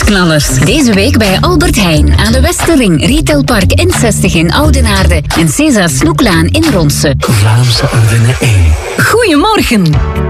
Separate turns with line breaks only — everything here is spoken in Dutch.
Prijsknallers. Deze week bij Albert Heijn aan de Westerring, Retailpark N60 in Oudenaarde en César Snoeklaan in Ronse.
Vlaamse Ardennen 1.
Goedemorgen.